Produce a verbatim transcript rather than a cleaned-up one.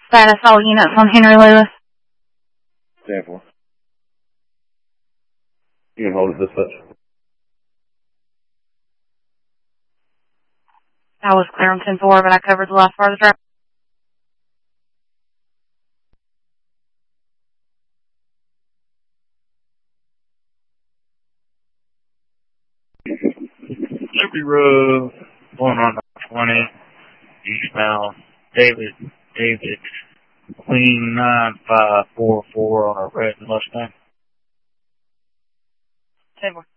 Status all units on Henry Lewis. ten four. You can hold it this much. I was clear on ten four, but I covered the last part of the drive. Liberty Road, going on twenty, eastbound, David, David, Queen nine five four four on a red Mustang. ten four.